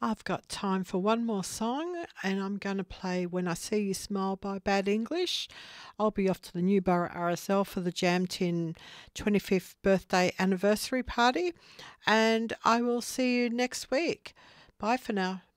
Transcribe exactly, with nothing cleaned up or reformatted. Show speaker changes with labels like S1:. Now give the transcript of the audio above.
S1: I've got time for one more song, and I'm going to play When I See You Smile by Bad English. I'll be off to the Newborough R S L for the Jam Tin twenty-fifth birthday anniversary party, and I will see you next week. Bye for now.